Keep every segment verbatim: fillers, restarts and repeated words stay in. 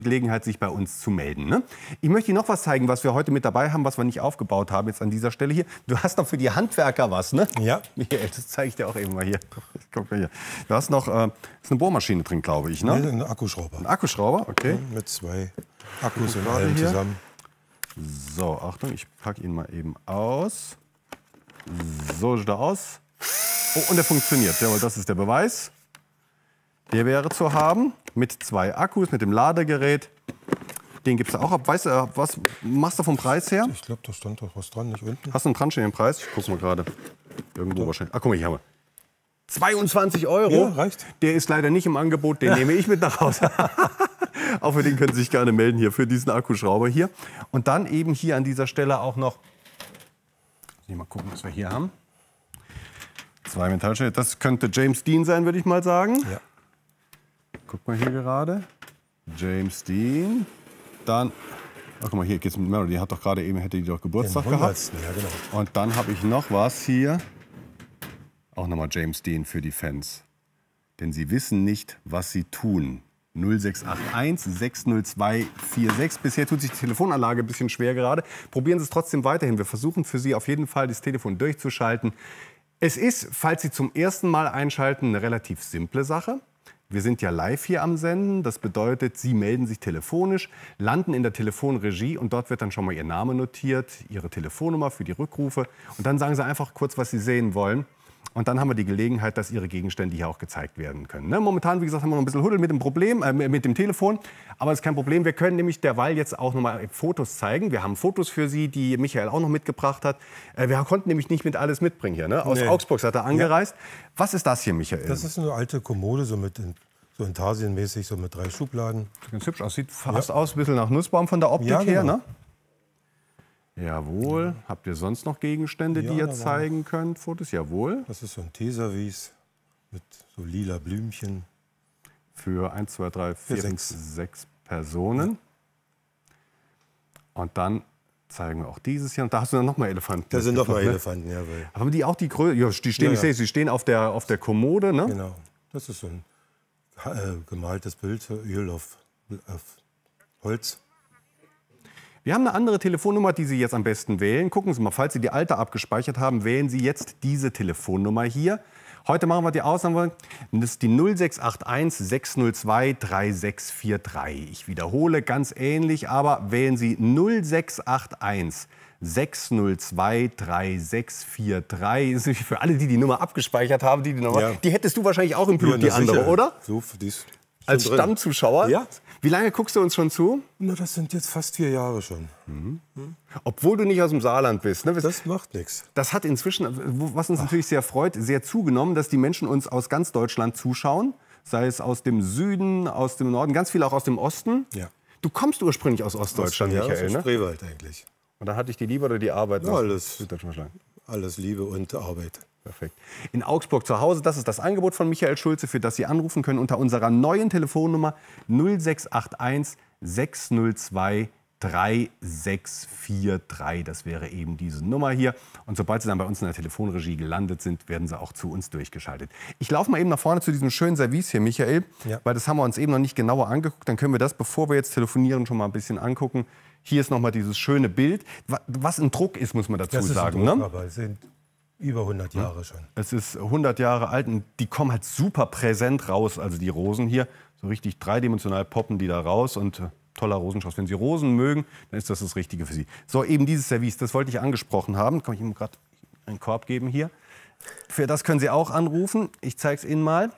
Gelegenheit, sich bei uns zu melden. Ne? Ich möchte Ihnen noch was zeigen, was wir heute mit dabei haben, was wir nicht aufgebaut haben, jetzt an dieser Stelle hier. Du hast noch für die Handwerker was, ne? Ja. Michael, das zeige ich dir auch eben mal hier. Guck mal hier. Du hast noch, äh, ist eine Bohrmaschine drin, glaube ich, ne? Nee, ein Akkuschrauber. Ein Akkuschrauber, okay. Ja, mit zwei Akkus und allem hier. zusammen. So, Achtung, ich packe ihn mal eben aus. So sieht er aus. Oh, und er funktioniert. Ja, das ist der Beweis. Der wäre zu haben mit zwei Akkus, mit dem Ladegerät. Den gibt es auch ab. Weißt du, was machst du vom Preis her? Ich glaube, da stand doch was dran, nicht unten. Hast du einen dran stehenden Preis? Ich guck mal gerade. Irgendwo wahrscheinlich. Ach, guck mal, hier haben wir. zweiundzwanzig Euro. Ja, reicht. Der ist leider nicht im Angebot, den ja. nehme ich mit nach Hause. Auch für den können Sie sich gerne melden hier, für diesen Akkuschrauber hier. Und dann eben hier an dieser Stelle auch noch, mal gucken, was wir hier haben. Zwei Metallstäbe. Das könnte James Dean sein, würde ich mal sagen. Ja. Guck mal hier gerade. James Dean. Dann, ach guck mal, hier geht's mit Melody. Die hat doch gerade eben, hätte die doch Geburtstag gehabt. Ja, genau. Und dann habe ich noch was hier. Auch nochmal James Dean für die Fans. Denn sie wissen nicht, was sie tun. null sechs acht eins sechs null zwei vier sechs. Bisher tut sich die Telefonanlage ein bisschen schwer gerade. Probieren Sie es trotzdem weiterhin. Wir versuchen für Sie auf jeden Fall, das Telefon durchzuschalten. Es ist, falls Sie zum ersten Mal einschalten, eine relativ simple Sache. Wir sind ja live hier am Senden. Das bedeutet, Sie melden sich telefonisch, landen in der Telefonregie und dort wird dann schon mal Ihr Name notiert, Ihre Telefonnummer für die Rückrufe. Und dann sagen Sie einfach kurz, was Sie sehen wollen. Und dann haben wir die Gelegenheit, dass Ihre Gegenstände hier auch gezeigt werden können. Ne? Momentan, wie gesagt, haben wir noch ein bisschen Huddel mit dem Problem, äh, mit dem Telefon. Aber das ist kein Problem. Wir können nämlich derweil jetzt auch noch mal Fotos zeigen. Wir haben Fotos für Sie, die Michael auch noch mitgebracht hat. Äh, wir konnten nämlich nicht mit alles mitbringen hier. Ne? Aus Nee. Augsburg hat er angereist. Ja. Was ist das hier, Michael? Das ist eine alte Kommode, so mit so intarsienmäßig, so mit drei Schubladen. Ganz hübsch aus. Sieht fast ja. aus ein bisschen nach Nussbaum von der Optik ja, genau. her. Ne? Jawohl. Habt ihr sonst noch Gegenstände, ja, die ihr zeigen könnt? Fotos? Jawohl. Das ist so ein Teeservice mit so lila Blümchen. Für eins, zwei, drei, vier, fünf, sechs Personen. Ja. Und dann zeigen wir auch dieses hier. Und da hast du dann nochmal Elefanten. Da sind nochmal Elefanten, jawohl. Haben die auch die Größe? Ja, die stehen, ja, ja. Ich sehe, sie stehen auf der, auf der Kommode, ne? Genau. Das ist so ein äh, gemaltes Bild, Öl auf, auf Holz. Wir haben eine andere Telefonnummer, die Sie jetzt am besten wählen. Gucken Sie mal, falls Sie die alte abgespeichert haben, wählen Sie jetzt diese Telefonnummer hier. Heute machen wir die Ausnahme. Das ist die null sechs acht eins sechs null zwei drei sechs vier drei. Ich wiederhole, ganz ähnlich, aber wählen Sie null sechs acht eins sechs null zwei drei sechs vier drei. Das ist für alle, die die Nummer abgespeichert haben, die die Nummer, ja. die hättest du wahrscheinlich auch im Blut, ja, die andere, sicher. Oder? So, die ist als drin. Stammzuschauer? Ja. Wie lange guckst du uns schon zu? Na, das sind jetzt fast vier Jahre schon. Mhm. Obwohl du nicht aus dem Saarland bist. Ne? Das macht nichts. Das hat inzwischen, was uns Ach. natürlich sehr freut, sehr zugenommen, dass die Menschen uns aus ganz Deutschland zuschauen. Sei es aus dem Süden, aus dem Norden, ganz viele auch aus dem Osten. Ja. Du kommst ursprünglich aus Ostdeutschland, Osten, Michael, ja, aus ne? Spreewald eigentlich. Und da hatte ich die Liebe oder die Arbeit? Ja, alles, alles Liebe und Arbeit. Perfekt. In Augsburg zu Hause, das ist das Angebot von Michael Schulze, für das Sie anrufen können unter unserer neuen Telefonnummer null sechs acht eins sechs null zwei drei sechs vier drei. Das wäre eben diese Nummer hier. Und sobald Sie dann bei uns in der Telefonregie gelandet sind, werden Sie auch zu uns durchgeschaltet. Ich laufe mal eben nach vorne zu diesem schönen Service hier, Michael, ja. weil das haben wir uns eben noch nicht genauer angeguckt. Dann können wir das, bevor wir jetzt telefonieren, schon mal ein bisschen angucken. Hier ist noch mal dieses schöne Bild. Was ein Druck ist, muss man dazu das ist sagen. Ein Druck, ne? aber es sind über hundert Jahre schon. Es ist hundert Jahre alt und die kommen halt super präsent raus, also die Rosen hier. So richtig dreidimensional poppen die da raus und äh, toller Rosenstrauß. Wenn Sie Rosen mögen, dann ist das das Richtige für Sie. So, eben dieses Service, das wollte ich angesprochen haben. Kann ich Ihnen gerade einen Korb geben hier. Für das können Sie auch anrufen. Ich zeige es Ihnen mal.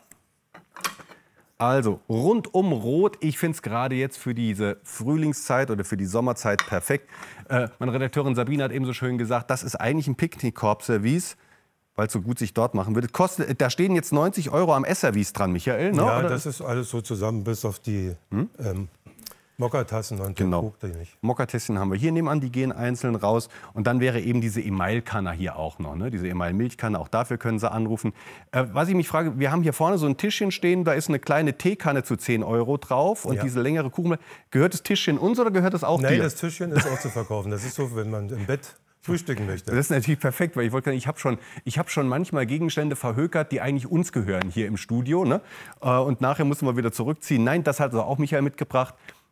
Also, rundum rot. Ich finde es gerade jetzt für diese Frühlingszeit oder für die Sommerzeit perfekt. Äh, meine Redakteurin Sabine hat eben so schön gesagt, das ist eigentlich ein Picknickkorb-Service, weil es so gut sich dort machen würde. Kostet, da stehen jetzt neunzig Euro am Essservice dran, Michael. Ne? Ja, oder? Das ist alles so zusammen, bis auf die hm? ähm, Mokka-Tassen und genau. den Krug, den nicht. Mokka-Tässchen haben wir hier nebenan, die gehen einzeln raus. Und dann wäre eben diese Email-Kanne hier auch noch, ne? Diese Email-Milchkanne, auch dafür können Sie anrufen. Äh, was ich mich frage, wir haben hier vorne so ein Tischchen stehen, da ist eine kleine Teekanne zu zehn Euro drauf und ja. diese längere Kuchen. Gehört das Tischchen uns oder gehört das auch Nein, dir? Nein, das Tischchen ist auch zu verkaufen. Das ist so, wenn man im Bett frühstücken möchte. Das ist natürlich perfekt, weil ich wollte, ich habe schon, ich habe schon manchmal Gegenstände verhökert, die eigentlich uns gehören hier im Studio, ne? Und nachher mussten wir wieder zurückziehen. Nein, das hat also auch Michael mitgebracht.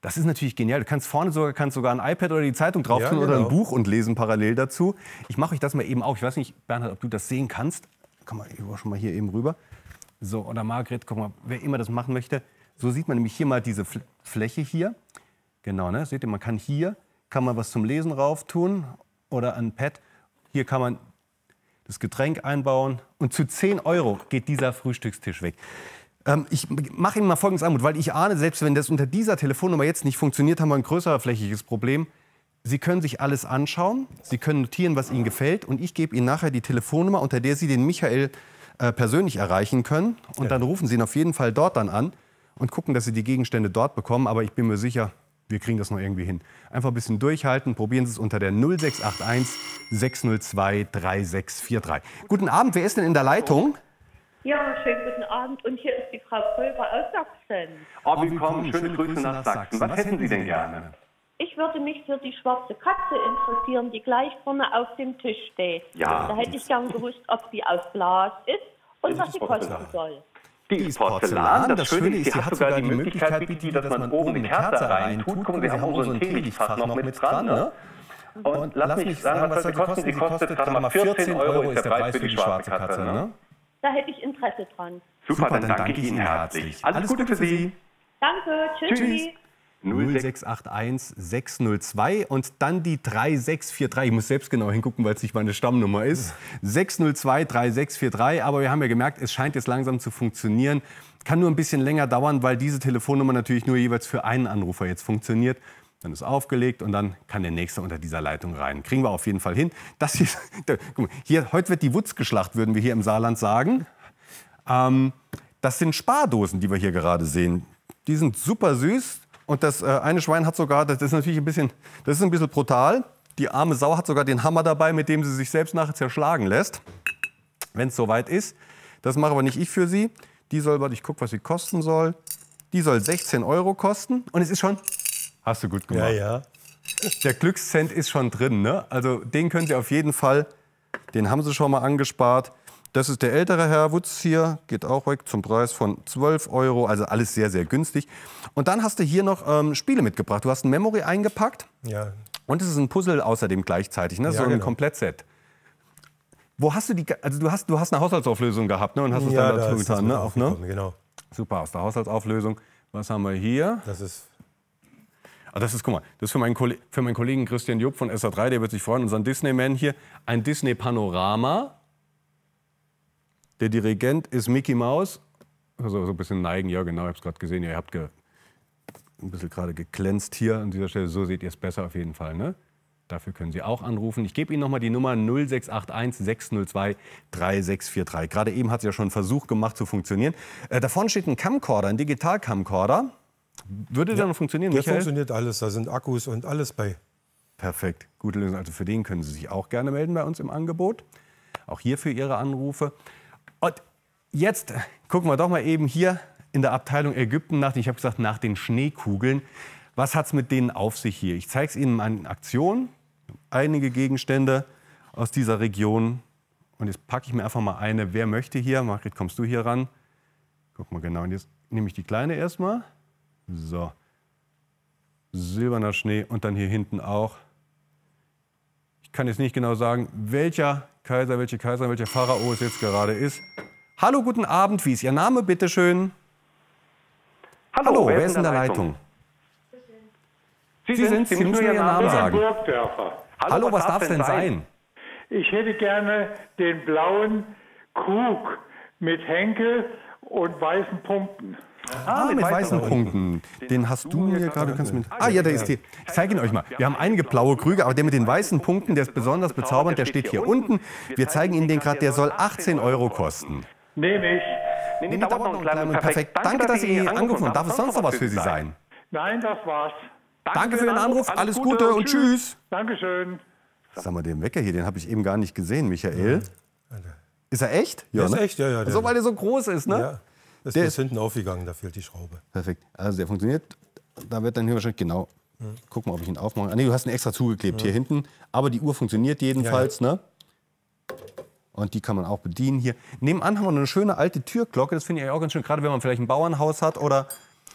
Das ist natürlich genial. Du kannst vorne sogar, kannst sogar ein iPad oder die Zeitung drauf tun, ja, oder genau. ein Buch und lesen parallel dazu. Ich mache euch das mal eben auch. Ich weiß nicht, Bernhard, ob du das sehen kannst. Komm mal, ich war schon mal hier eben rüber. So, oder Margret, guck mal, wer immer das machen möchte. So sieht man nämlich hier mal diese Fl Fläche hier. Genau, ne? Seht ihr, man kann hier kann man was zum Lesen rauf tun oder ein Pad. Hier kann man das Getränk einbauen und zu zehn Euro geht dieser Frühstückstisch weg. Ähm, ich mache Ihnen mal folgendes Angebot, weil ich ahne, selbst wenn das unter dieser Telefonnummer jetzt nicht funktioniert, haben wir ein größerflächiges Problem. Sie können sich alles anschauen, Sie können notieren, was Ihnen gefällt und ich gebe Ihnen nachher die Telefonnummer, unter der Sie den Michael äh, persönlich erreichen können. Und ja. dann rufen Sie ihn auf jeden Fall dort dann an und gucken, dass Sie die Gegenstände dort bekommen. Aber ich bin mir sicher, wir kriegen das noch irgendwie hin. Einfach ein bisschen durchhalten. Probieren Sie es unter der null sechs acht eins sechs null zwei drei sechs vier drei. Guten Abend, wer ist denn in der Leitung? Ja, schönen guten Abend. Und hier ist die Frau Kröber aus Sachsen. Oh, willkommen, schöne Grüße nach Sachsen. Was hätten Sie denn gerne? Ich würde mich für die schwarze Katze interessieren, die gleich vorne auf dem Tisch steht. Ja. Da hätte ich gern gewusst, ob die aus Glas ist und was sie kosten soll. Die ist Porzellan. Das Schöne ist, sie hat sogar die Möglichkeit, bietet die, dass man oben eine Kerze rein tut. Gucken, wir haben auch so ein Teelichtfach noch mit dran, ne? Und, und lass mich sagen, was soll sie kosten? Sie kostet gerade mal vierzehn Euro, ist der Preis für die schwarze Katze, ne? Da hätte ich Interesse dran. Super, dann danke ich Ihnen herzlich. Alles Gute für Sie. Danke, tschüss. null sechs acht eins sechs null zwei und dann die drei sechs vier drei. Ich muss selbst genau hingucken, weil es nicht meine Stammnummer ist. sechs null zwei drei sechs vier drei. Aber wir haben ja gemerkt, es scheint jetzt langsam zu funktionieren. Kann nur ein bisschen länger dauern, weil diese Telefonnummer natürlich nur jeweils für einen Anrufer jetzt funktioniert. Dann ist aufgelegt und dann kann der Nächste unter dieser Leitung rein. Kriegen wir auf jeden Fall hin. Das hier, guck mal, hier, heute wird die Wutz geschlacht, würden wir hier im Saarland sagen. Ähm, das sind Spardosen, die wir hier gerade sehen. Die sind super süß. Und das äh, eine Schwein hat sogar, das ist natürlich ein bisschen, das ist ein bisschen brutal. Die arme Sau hat sogar den Hammer dabei, mit dem sie sich selbst nachher zerschlagen lässt, wenn es soweit ist. Das mache aber nicht ich für sie. Die soll, warte, ich gucke, was sie kosten soll. Die soll sechzehn Euro kosten. Und es ist schon, hast du gut gemacht. Ja, ja. Der Glückscent ist schon drin, ne? Also den können Sie auf jeden Fall, den haben Sie schon mal angespart. Das ist der ältere Herr Wutz hier, geht auch weg zum Preis von zwölf Euro, also alles sehr, sehr günstig. Und dann hast du hier noch ähm, Spiele mitgebracht. Du hast ein Memory eingepackt Ja. und es ist ein Puzzle außerdem gleichzeitig, ne? Ja, So ein genau. Komplettset. Wo hast du die, also du hast, du hast eine Haushaltsauflösung gehabt, ne? Und hast es Ja, dann da dazu ist das getan, mit ne? Auch, ne? aufgekommen, genau. Super, aus der Haushaltsauflösung. Was haben wir hier? Das ist Ah, das ist, guck mal, das ist für meinen, Kolle für meinen Kollegen Christian Jupp von S A drei, der wird sich freuen, unseren Disney-Man hier. Ein Disney-Panorama. Der Dirigent ist Mickey Mouse. Also so ein bisschen neigen, ja genau, ich habe es gerade gesehen. Ihr habt ge ein bisschen gerade geglänzt hier an dieser Stelle. So seht ihr es besser auf jeden Fall, ne? Dafür können Sie auch anrufen. Ich gebe Ihnen nochmal die Nummer null sechs acht eins sechs null zwei drei sechs vier drei. Gerade eben hat es ja schon einen Versuch gemacht zu funktionieren. Äh, da vorne steht ein Camcorder, ein Digital-Camcorder. Würde der noch funktionieren, Der Michael? funktioniert alles, da sind Akkus und alles bei. Perfekt, gute Lösung. Also für den können Sie sich auch gerne melden bei uns im Angebot. Auch hier für Ihre Anrufe. Und jetzt gucken wir doch mal eben hier in der Abteilung Ägypten nach, ich habe gesagt, nach den Schneekugeln. Was hat es mit denen auf sich hier? Ich zeige es Ihnen mal in Aktion. Einige Gegenstände aus dieser Region. Und jetzt packe ich mir einfach mal eine. Wer möchte hier? Margret, kommst du hier ran? Guck mal genau. Und jetzt nehme ich die kleine erstmal. So. Silberner Schnee und dann hier hinten auch. Ich kann jetzt nicht genau sagen, welcher Kaiser, welche Kaiser, welcher Pharao es jetzt gerade ist. Hallo, guten Abend. Wie ist Ihr Name, bitteschön? Hallo, Hallo, wer wer ist in der Leitung? Sie, Sie sind, Sie müssen nur Ihren Namen sagen. Burgdörfer. Hallo, was darf es denn sein? Ich hätte gerne den blauen Krug mit Henkel und weißen Punkten. Ah, mit weißen Punkten. Den hast du mir gerade. Du kannst mit. Ah ja, der ist hier. Ich zeige ihn euch mal. Wir haben einige blaue Krüge, aber der mit den weißen Punkten, der ist besonders bezaubernd. Der steht hier unten. Wir zeigen Ihnen den gerade. Der soll achtzehn Euro kosten. Nehme ich. Nee, Nee, dauert noch einen kleinen Moment. Perfekt. Danke, dass Sie angerufen haben. Darf es sonst noch was für Sie sein? Nein, das war's. Danke für Ihren Anruf. Alles Gute und tschüss. Dankeschön. Sag mal, den Wecker hier, den habe ich eben gar nicht gesehen, Michael. Ist er echt? Der ist echt, ja, ja. So, weil der so groß ist, ne? Ja, das Der ist ist- hinten aufgegangen, da fehlt die Schraube. Perfekt. Also der funktioniert. Da wird dann hier wahrscheinlich genau. Guck mal, ob ich ihn aufmache. Ah, nee, du hast ihn extra zugeklebt hier hinten. Aber die Uhr funktioniert jedenfalls, ne? Und die kann man auch bedienen hier. Nebenan haben wir noch eine schöne alte Türglocke. Das finde ich auch ganz schön, gerade wenn man vielleicht ein Bauernhaus hat oder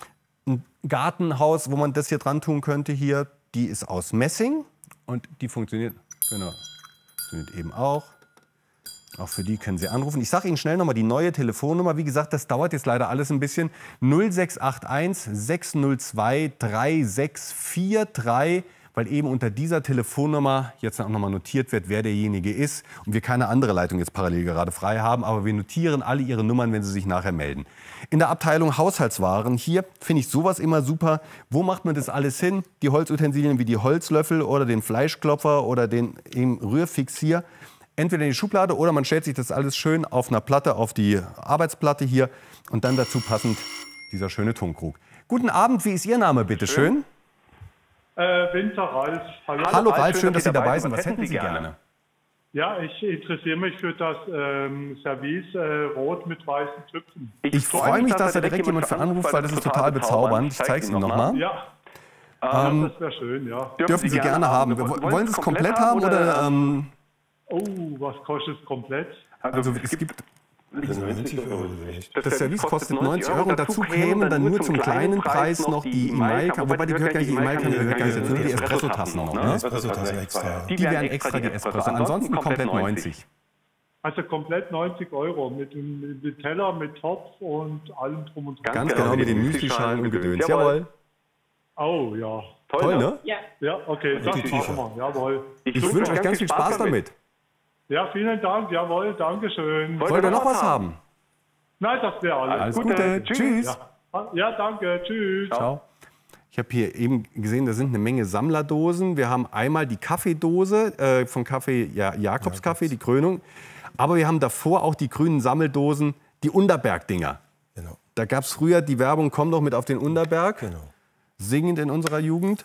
ein Gartenhaus, wo man das hier dran tun könnte, hier, die ist aus Messing und die funktioniert, genau, funktioniert eben auch. Auch für die können Sie anrufen. Ich sage Ihnen schnell nochmal die neue Telefonnummer. Wie gesagt, das dauert jetzt leider alles ein bisschen. null sechs acht eins sechs null zwei drei sechs vier drei, weil eben unter dieser Telefonnummer jetzt auch nochmal notiert wird, wer derjenige ist. Und wir keine andere Leitung jetzt parallel gerade frei haben, aber wir notieren alle Ihre Nummern, wenn Sie sich nachher melden. In der Abteilung Haushaltswaren, hier finde ich sowas immer super. Wo macht man das alles hin? Die Holzutensilien wie die Holzlöffel oder den Fleischklopfer oder den eben Rührfixier. Entweder in die Schublade oder man stellt sich das alles schön auf einer Platte, auf die Arbeitsplatte hier und dann dazu passend dieser schöne Tonkrug. Guten Abend, wie ist Ihr Name, bitte schön? Äh, Winter Ralf. Hallo, Hallo Ralf, schön, dass Sie dabei sind. Was hätten Sie gerne? Ja, ich interessiere mich für das ähm, Service äh, Rot mit weißen Tüpfen. Ich freue mich, dass da direkt jemand für anruft, weil das ist total bezaubernd. Ich zeige es Ihnen nochmal. Ja. Ähm, ja, das wäre schön, ja. Dürfen Sie gerne haben. Wollen Sie es komplett haben oder... Ähm, Oh, was kostet es komplett? Also es gibt... neunzig Euro. Das Service kostet neunzig Euro und dazu kämen dann nur zum kleinen Preis noch die Imaika, wobei die gehört gar nicht, die Imaika gehört gar nicht dazu, nur die Espresso-Tassen noch. Ne? Espresso-Tassen extra. Die wären extra die Espresso, ansonsten komplett neunzig. Also komplett neunzig Euro mit, mit Teller, mit Topf und allem drum und dran. Ganz genau, mit den Müslischalen und Gedöns. Jawohl. Oh, ja. Toll, ne? Ja. Ja, okay, das machen wir. Jawohl. Ich wünsche euch ganz viel Spaß damit. Ja, vielen Dank. Jawohl, danke schön. Wollt ihr noch was haben? Nein, das wäre alles. Alles Gute. Tschüss. Ja. ja, danke. Tschüss. Ciao. Ich habe hier eben gesehen, da sind eine Menge Sammlerdosen. Wir haben einmal die Kaffeedose äh, von Kaffee ja, Jakobs Kaffee, die Krönung. Aber wir haben davor auch die grünen Sammeldosen, die Unterberg-Dinger. Genau. Da gab es früher die Werbung, komm doch mit auf den Unterberg. Genau. Singend in unserer Jugend.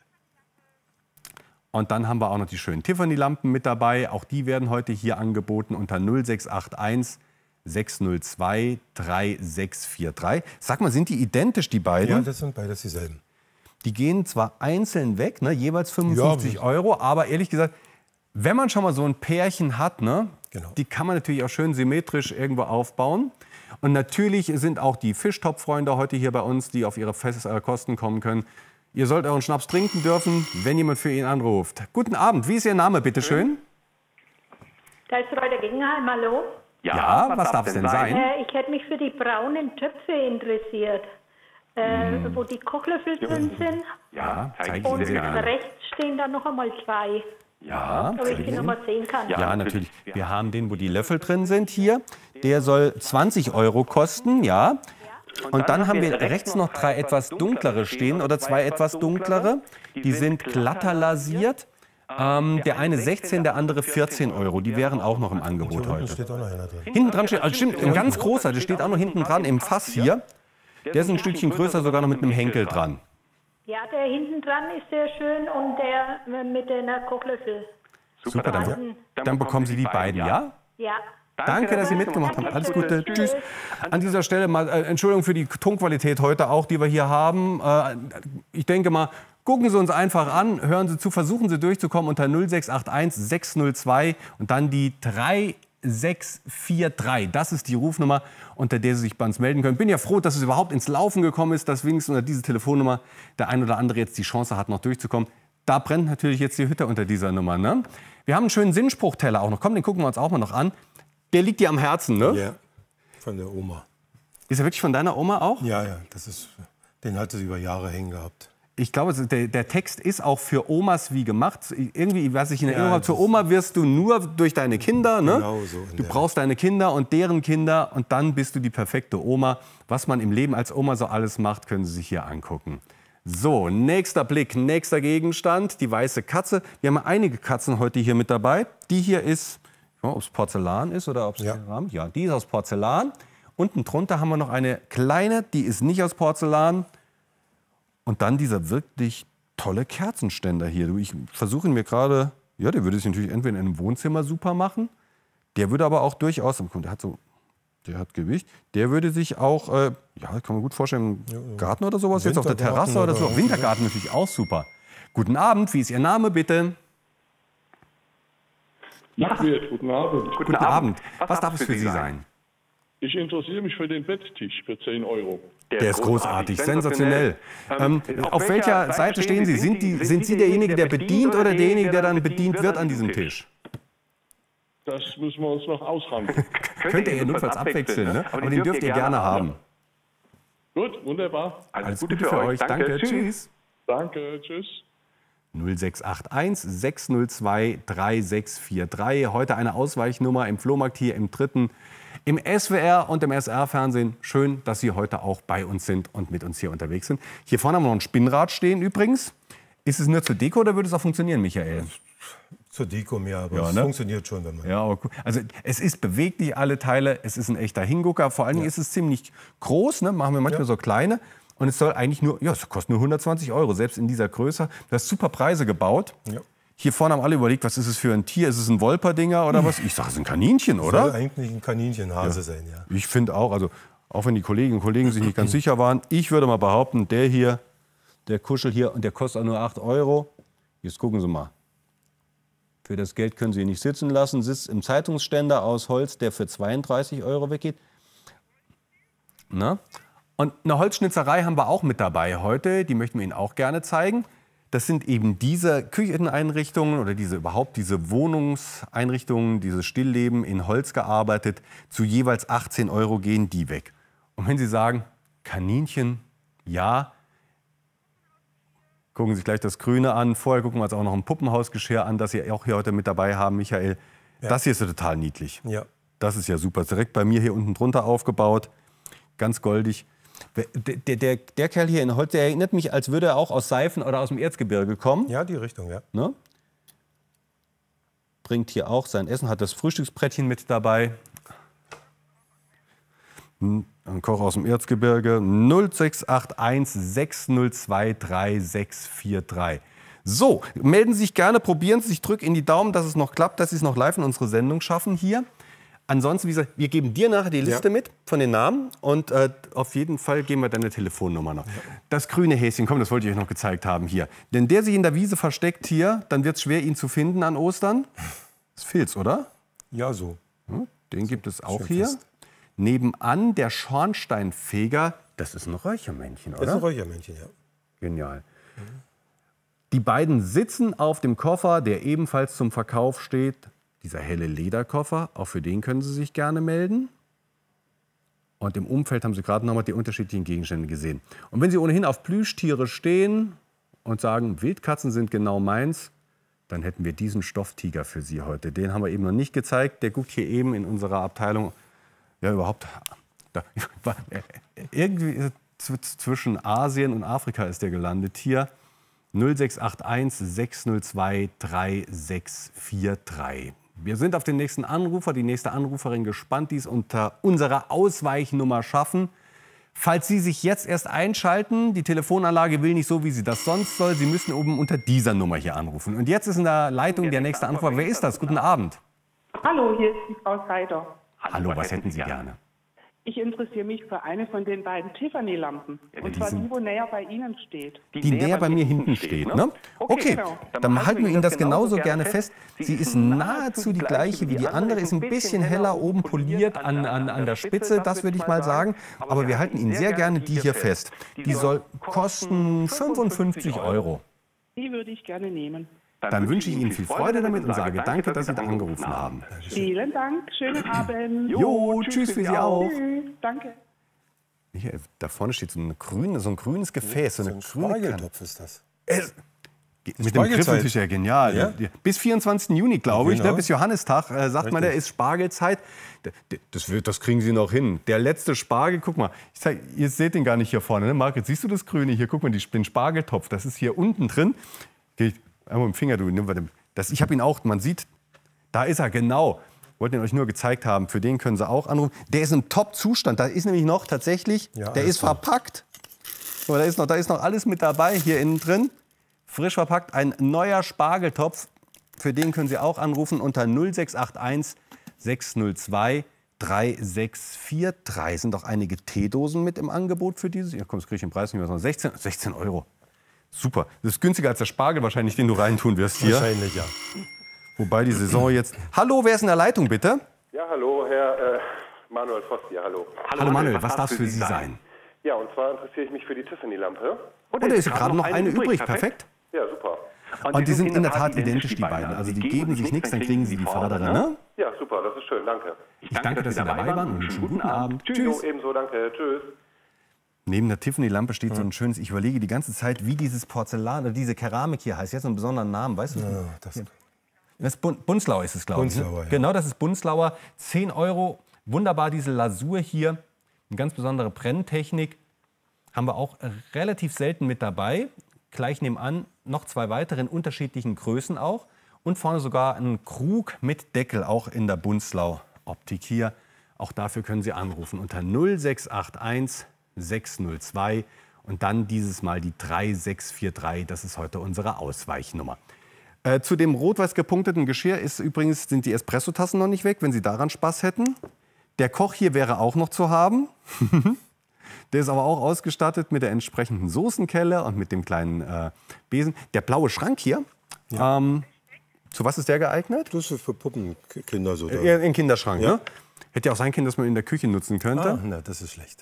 Und dann haben wir auch noch die schönen Tiffany-Lampen mit dabei. Auch die werden heute hier angeboten unter null sechs acht eins sechs null zwei drei sechs vier drei. Sag mal, sind die identisch, die beiden? Ja, das sind beides dieselben. Die gehen zwar einzeln weg, ne, jeweils fünfundfünfzig Ja, Euro, aber ehrlich gesagt, wenn man schon mal so ein Pärchen hat, ne, genau. die kann man natürlich auch schön symmetrisch irgendwo aufbauen. Und natürlich sind auch die Fischtop-Freunde heute hier bei uns, die auf ihre Fest äh, Kosten kommen können. Ihr sollt euren Schnaps trinken dürfen, wenn jemand für ihn anruft. Guten Abend, wie ist Ihr Name, bitte schön? Da ist Reuter Gegenheim, hallo. Ja, ja, was, was darf es denn sein? Äh, ich hätte mich für die braunen Töpfe interessiert, äh, hm. wo die Kochlöffel drin sind. Ja, zeige ich Und Ihnen sehr gerne. rechts stehen da noch einmal zwei. Ja, ob ich die noch mal sehen kann. Ja, natürlich. Wir haben den, wo die Löffel drin sind hier. Der soll zwanzig Euro kosten, ja. Und dann haben wir rechts noch drei etwas dunklere stehen oder zwei etwas dunklere. Die sind glatter lasiert. Ähm, der eine sechzehn, der andere vierzehn Euro. Die wären auch noch im Angebot heute. Steht auch noch einer drin. Hinten dran steht, also stimmt, ein ganz großer, der steht auch noch hinten dran im Fass hier. Der ist ein Stückchen größer, sogar noch mit einem Henkel dran. Ja, der hinten dran ist sehr schön und der mit den Kochlöffel. Super, dann, dann bekommen Sie die beiden, ja? Ja. Danke, dass Sie mitgemacht haben. Alles Gute. Tschüss. An dieser Stelle mal äh, Entschuldigung für die Tonqualität heute auch, die wir hier haben. Äh, ich denke mal, gucken Sie uns einfach an, hören Sie zu, versuchen Sie durchzukommen unter null sechs acht eins sechs null zwei und dann die drei sechs vier drei. Das ist die Rufnummer, unter der Sie sich bei uns melden können. Bin ja froh, dass es überhaupt ins Laufen gekommen ist, dass wenigstens unter diese Telefonnummer der ein oder andere jetzt die Chance hat, noch durchzukommen. Da brennt natürlich jetzt die Hütte unter dieser Nummer. Ne? Wir haben einen schönen Sinnspruchteller auch noch. Komm, den gucken wir uns auch mal noch an. Der liegt dir am Herzen, ne? Ja, von der Oma. Ist er wirklich von deiner Oma auch? Ja, ja, das ist, den hat sie über Jahre hängen gehabt. Ich glaube, der, der Text ist auch für Omas wie gemacht. Irgendwie, was ich in Erinnerung Ja, habe, zur Oma wirst du nur durch deine Kinder. Ne? Genau so in Du der- brauchst deine Kinder und deren Kinder und dann bist du die perfekte Oma. Was man im Leben als Oma so alles macht, können Sie sich hier angucken. So, nächster Blick, nächster Gegenstand, die weiße Katze. Wir haben einige Katzen heute hier mit dabei. Die hier ist, ja, ob es Porzellan ist oder ob es Ja. Keramik. Ja, die ist aus Porzellan. Unten drunter haben wir noch eine kleine, die ist nicht aus Porzellan. Und dann dieser wirklich tolle Kerzenständer hier. Du, Ich versuche ihn mir gerade, ja, der würde sich natürlich entweder in einem Wohnzimmer super machen. Der würde aber auch durchaus, der hat so, der hat Gewicht. Der würde sich auch, äh, ja, kann man gut vorstellen, im Garten oder sowas, jetzt auf der Wintergarten Terrasse oder so. oder- Wintergarten natürlich auch super. Guten Abend, wie ist Ihr Name bitte? Ja, guten Abend. Guten Abend. Was darf es für Sie sein? Ich interessiere mich für den Betttisch für zehn Euro. Der, der ist großartig, großartig sensationell. sensationell. Ähm, auf, auf welcher Seite, Seite stehen Sie? Sind, die, sind Sie derjenige, der bedient oder derjenige, der dann bedient wird an diesem Tisch? Das müssen wir uns noch aushandeln. Könnt ihr notfalls abwechseln, ne? Aber den dürft ihr gerne haben. Gut, wunderbar. Alles, Alles Gute, Gute für euch. Danke, Danke. Tschüss. Danke, tschüss. null sechs acht eins sechs null zwei drei sechs vier drei. Heute eine Ausweichnummer im Flohmarkt hier im dritten. Im S W R und im S R-Fernsehen. Schön, dass Sie heute auch bei uns sind und mit uns hier unterwegs sind. Hier vorne haben wir noch ein Spinnrad stehen übrigens. Ist es nur zur Deko oder würde es auch funktionieren, Michael? Zur Deko mehr, aber ja, es ne? funktioniert schon. Wenn man ja, aber cool. Also es ist beweglich, alle Teile. Es ist ein echter Hingucker. Vor allen Dingen ja. ist es ziemlich groß. Ne? Machen wir manchmal ja. so kleine. Und es soll eigentlich nur, ja, es kostet nur hundertzwanzig Euro, selbst in dieser Größe. Du hast super Preise gebaut. Ja. Hier vorne haben alle überlegt, was ist es für ein Tier? Ist es ein Wolperdinger oder was? Ich sage, es ist ein Kaninchen, oder? Soll eigentlich ein Kaninchenhase ja. sein, ja. Ich finde auch, also auch wenn die Kolleginnen und Kollegen sich nicht ganz sicher waren, ich würde mal behaupten, der hier, der Kuschel hier, und der kostet auch nur acht Euro. Jetzt gucken Sie mal. Für das Geld können Sie ihn nicht sitzen lassen. Sitzt im Zeitungsständer aus Holz, der für zweiunddreißig Euro weggeht. Na? Und eine Holzschnitzerei haben wir auch mit dabei heute. Die möchten wir Ihnen auch gerne zeigen. Das sind eben diese Kücheneinrichtungen oder diese überhaupt diese Wohnungseinrichtungen, dieses Stillleben in Holz gearbeitet. Zu jeweils achtzehn Euro gehen die weg. Und wenn Sie sagen, Kaninchen, ja, gucken Sie sich gleich das Grüne an. Vorher gucken wir uns auch noch ein Puppenhausgeschirr an, das Sie auch hier heute mit dabei haben, Michael. Ja. Das hier ist ja total niedlich. Ja. Das ist ja super. Direkt bei mir hier unten drunter aufgebaut. Ganz goldig. Der, der, der Kerl hier in Holz, der erinnert mich, als würde er auch aus Seifen oder aus dem Erzgebirge kommen. Ja, die Richtung, ja. Ne? Bringt hier auch sein Essen, hat das Frühstücksbrettchen mit dabei. Ein Koch aus dem Erzgebirge. null sechs acht eins sechs null zwei drei sechs vier drei. So, melden Sie sich gerne, probieren Sie sich, drück in die Daumen, dass es noch klappt, dass Sie es noch live in unsere Sendung schaffen hier. Ansonsten, wie gesagt, wir geben dir nachher die Liste ja. mit von den Namen und äh, auf jeden Fall geben wir deine Telefonnummer noch. Ja. Das grüne Häschen, komm, das wollte ich euch noch gezeigt haben hier. Denn der sich in der Wiese versteckt hier, dann wird es schwer, ihn zu finden an Ostern. Das ist Filz, oder? Ja, so. Ja, den gibt es auch hier. Fest. Nebenan der Schornsteinfeger, das ist ein Räuchermännchen, oder? Das ist ein Räuchermännchen, ja. Genial. Mhm. Die beiden sitzen auf dem Koffer, der ebenfalls zum Verkauf steht. Dieser helle Lederkoffer, auch für den können Sie sich gerne melden. Und im Umfeld haben Sie gerade noch mal die unterschiedlichen Gegenstände gesehen. Und wenn Sie ohnehin auf Plüschtiere stehen und sagen, Wildkatzen sind genau meins, dann hätten wir diesen Stofftiger für Sie heute. Den haben wir eben noch nicht gezeigt. Der guckt hier eben in unserer Abteilung, ja überhaupt, da, irgendwie zwischen Asien und Afrika ist der gelandet hier. null sechs acht eins sechs null zwei drei sechs vier drei. Wir sind auf den nächsten Anrufer, die nächste Anruferin gespannt, die es unter unserer Ausweichnummer schaffen. Falls Sie sich jetzt erst einschalten, die Telefonanlage will nicht so, wie sie das sonst soll. Sie müssen oben unter dieser Nummer hier anrufen. Und jetzt ist in der Leitung der nächste Anrufer. Wer ist das? Guten Abend. Hallo, hier ist die Frau Seider. Hallo, was hätten Sie gerne? Ich interessiere mich für eine von den beiden Tiffany-Lampen. Ja, und zwar die, wo näher bei Ihnen steht. Die, die näher bei mir hinten steht, ne? Okay, okay. Genau. Dann, dann halten wir Ihnen das genauso gerne fest. Sie ist nahezu die gleiche wie die andere, ist ein bisschen heller oben poliert an, an, an der Spitze, das würde ich mal sagen. Aber wir halten Ihnen sehr gerne die hier fest. Die soll kosten fünfundfünfzig Euro. Die würde ich gerne nehmen. Dann, Dann wünsche ich Ihnen viel Freude damit und sage danke, dass Sie da angerufen haben. Vielen Dank, schönen Abend. Jo, tschüss für Sie auch. Tschüss, danke. Hier, da vorne steht so ein, grün, so ein grünes Gefäß. So, so ein Spargeltopf ist das. Es, mit dem Griff natürlich ja genial. Ja? Bis vierundzwanzigsten Juni, glaube ich, genau. ne, bis Johannistag, äh, sagt Richtig. man, da ist Spargelzeit. Das, wird, das kriegen Sie noch hin. Der letzte Spargel, guck mal, ich zeig, ihr seht den gar nicht hier vorne. Ne? Margret, siehst du das Grüne hier? Guck mal, den Spargeltopf, das ist hier unten drin. Geht einmal mit dem Finger, du, das, ich habe ihn auch, man sieht, da ist er, genau. Wollten ihn euch nur gezeigt haben, für den können Sie auch anrufen. Der ist im Top-Zustand, da ist nämlich noch tatsächlich, ja, der ist verpackt. So, da, ist noch, da ist noch alles mit dabei, hier innen drin. Frisch verpackt, ein neuer Spargeltopf, für den können Sie auch anrufen unter null sechs acht eins sechs null zwei drei sechs vier drei. Sind auch einige Teedosen mit im Angebot für dieses. Ja, komm, das kriege ich den Preis nicht mehr, sechzehn, sechzehn Euro. Super. Das ist günstiger als der Spargel wahrscheinlich, den du reintun wirst hier. Wahrscheinlich, ja. Wobei die Saison jetzt... Hallo, wer ist in der Leitung, bitte? Ja, hallo, Herr... Äh, Manuel Voss hier, hallo. Hallo, hallo Manuel, was darf es für Sie sein? sein? Ja, und zwar interessiere ich mich für die Tiffany-Lampe. Und da ist gerade noch eine übrig, perfekt. Ja, super. Und, und die sind in der Tat identisch, die beiden. Also die geben sich nichts, dann kriegen sie die vordere, ne? Ja, super, das ist schön, danke. Ich danke, dass Sie dabei waren und einen guten Abend. Tschüss. Jo, ebenso, danke, tschüss. Neben der Tiffany-Lampe steht so ein schönes, ich überlege die ganze Zeit, wie dieses Porzellan oder diese Keramik hier heißt. Jetzt einen besonderen Namen, weißt du? Ja, das das Bun Bunzlauer ist es, glaube ich. Bunzlauer, ja. Genau, das ist Bunzlauer. zehn Euro, wunderbar diese Lasur hier. Eine ganz besondere Brenntechnik. Haben wir auch relativ selten mit dabei. Gleich nebenan noch zwei weitere in unterschiedlichen Größen auch. Und vorne sogar ein Krug mit Deckel, auch in der Bunzlau-Optik hier. Auch dafür können Sie anrufen unter null sechs acht eins sechs null zwei und dann dieses Mal die drei sechs vier drei. Das ist heute unsere Ausweichnummer. Äh, zu dem rot-weiß gepunkteten Geschirr ist übrigens, sind die Espressotassen noch nicht weg, wenn Sie daran Spaß hätten. Der Koch hier wäre auch noch zu haben. Der ist aber auch ausgestattet mit der entsprechenden Soßenkelle und mit dem kleinen äh, Besen. Der blaue Schrank hier, ja. ähm, zu was ist der geeignet? Das ist für Puppenkinder so. Äh, ein Kinderschrank, ja. Ne? Hätte ja auch sein können, dass man ihn in der Küche nutzen könnte. Ah, na, das ist schlecht.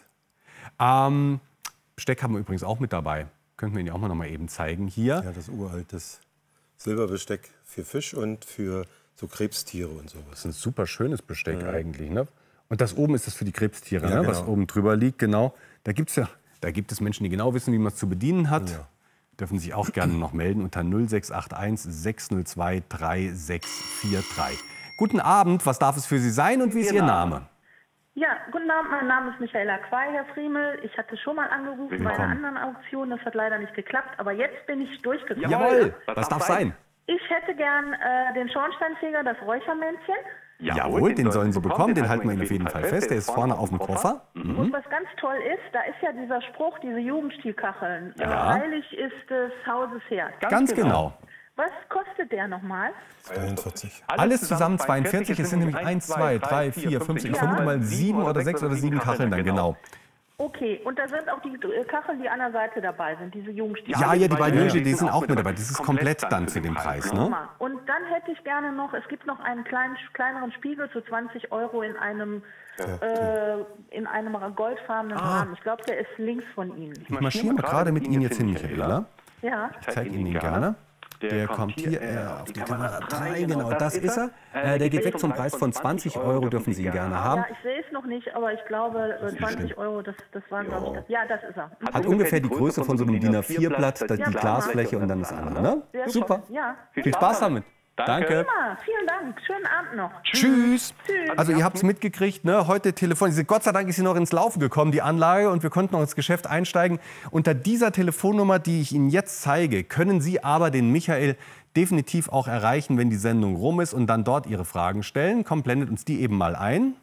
Ähm, Besteck haben wir übrigens auch mit dabei. Könnten wir Ihnen auch mal noch mal eben zeigen hier. Ja, das uraltes Silberbesteck für Fisch und für so Krebstiere und sowas. Das ist ein super schönes Besteck ja. eigentlich, ne? Und das oben ist das für die Krebstiere, ja, ne? Genau. Was oben drüber liegt, genau. Da gibt's ja, da gibt es Menschen, die genau wissen, wie man es zu bedienen hat. Ja. Dürfen sich auch gerne noch melden unter null sechs acht eins sechs null zwei drei sechs vier drei. Guten Abend, was darf es für Sie sein und wie ist Ihr Name? Ja, guten Abend, mein Name ist Michaela Quay, Herr Friemel. Ich hatte schon mal angerufen Willkommen. bei einer anderen Auktion, das hat leider nicht geklappt, aber jetzt bin ich durchgekommen. Jawohl, was, was darf sein? Ich hätte gern äh, den Schornsteinfeger, das Räuchermännchen. Jawohl, den sollen Sie bekommen, den halten wir Ihnen auf jeden Fall fest. Der ist vorne auf dem Koffer. Mhm. Und was ganz toll ist, da ist ja dieser Spruch, diese Jugendstilkacheln. Ja. Heilig ist des Hauses Herd. Ganz, Ganz genau. genau. Was kostet der nochmal? zweiundvierzig. Alles zusammen zweiundvierzig. Es sind nämlich eins, zwei, drei, vier, fünf, ich vermute mal sieben oder sechs oder sieben Kacheln dann, genau. Okay, und da sind auch die Kacheln, die an der Seite dabei sind, diese Jugendstil. Ja, ja, die beiden Jugendstil, die sind auch mit dabei. Das ist komplett dann zu dem Preis, ne? Und dann hätte ich gerne noch, es gibt noch einen kleinen, kleineren Spiegel für zwanzig Euro in einem, ja. äh, in einem goldfarbenen ah. Rahmen. Ich glaube, der ist links von Ihnen. Ich marschiere mal gerade mit Ihnen jetzt hin, Michaela. Ja. Ich zeige Ihnen den gerne. Der, der kommt hier äh, auf die Kamera drei, genau, das ist er. Äh, der geht weg zum Preis von zwanzig Euro, dürfen Sie ihn gerne haben. Ja, ich sehe es noch nicht, aber ich glaube, zwanzig Euro, das, das waren, glaube ich, das. Ja, das ist er. Hat, Hat ungefähr die Größe von so einem DIN A vier Blatt, die ja, Glasfläche und dann das andere, ne? Super. Ja. Viel Spaß damit. Danke. Prima, vielen Dank. Schönen Abend noch. Tschüss. Tschüss. Also ihr habt es mitgekriegt, ne? Heute Telefon. Gott sei Dank ist sie noch ins Laufen gekommen, die Anlage, und wir konnten noch ins Geschäft einsteigen. Unter dieser Telefonnummer, die ich Ihnen jetzt zeige, können Sie aber den Michael definitiv auch erreichen, wenn die Sendung rum ist und dann dort Ihre Fragen stellen. Komm, blendet uns die eben mal ein.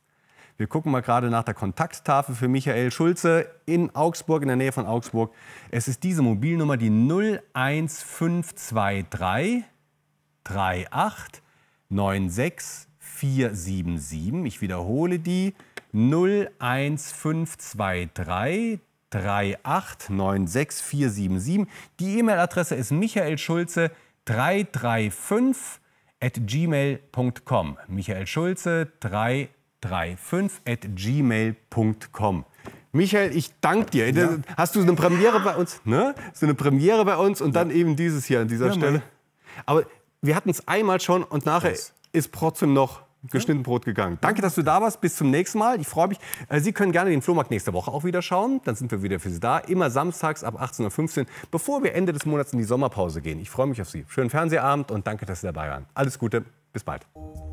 Wir gucken mal gerade nach der Kontakttafel für Michael Schulze in Augsburg, in der Nähe von Augsburg. Es ist diese Mobilnummer, die null eins fünf zwei drei drei acht neun sechs vier sieben sieben. Ich wiederhole die null eins fünf zwei drei drei acht neun sechs vier sieben sieben. Die E-Mail-Adresse ist michaelschulze drei drei fünf at gmail punkt com. michaelschulze drei drei fünf at gmail punkt com. Michael, ich danke dir. Ja. Hast du eine Premiere bei uns? Ne? So eine Premiere bei uns und dann ja. eben dieses hier an dieser ja, Stelle. Aber wir hatten es einmal schon und nachher Was? ist trotzdem noch geschnitten Brot gegangen. Danke, dass du da warst. Bis zum nächsten Mal. Ich freue mich. Sie können gerne den Flohmarkt nächste Woche auch wieder schauen. Dann sind wir wieder für Sie da. Immer samstags ab achtzehn Uhr fünfzehn, bevor wir Ende des Monats in die Sommerpause gehen. Ich freue mich auf Sie. Schönen Fernsehabend und danke, dass Sie dabei waren. Alles Gute. Bis bald.